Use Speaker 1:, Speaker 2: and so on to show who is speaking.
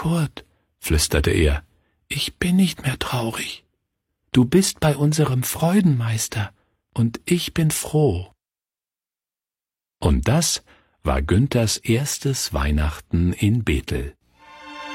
Speaker 1: Kurt, flüsterte er, ich bin nicht mehr traurig. Du bist bei unserem Freudenmeister, und ich bin froh. Und das war Günthers erstes Weihnachten in Bethel.